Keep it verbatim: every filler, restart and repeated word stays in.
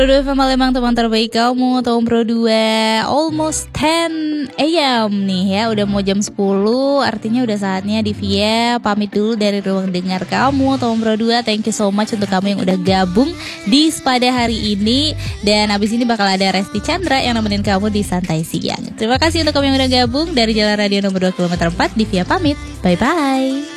Pro dua Palembang teman terbaik kamu, tahun Pro dua almost ten a m nih ya, udah mau jam sepuluh, artinya udah saatnya Divia pamit dulu dari ruang dengar kamu, tahun Pro dua. Thank you so much untuk kamu yang udah gabung di pada hari ini, dan abis ini bakal ada Resti Chandra yang nemenin kamu di Santai Siang. Terima kasih untuk kamu yang udah gabung dari Jalan Radio nomor dua kilometer empat. Divia pamit, bye bye.